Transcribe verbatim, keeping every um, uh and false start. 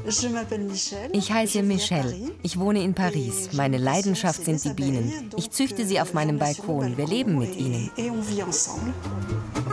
Ich heiße Michelle. Ich wohne in Paris. Meine Leidenschaft sind die Bienen. Ich züchte sie auf meinem Balkon. Wir leben mit ihnen.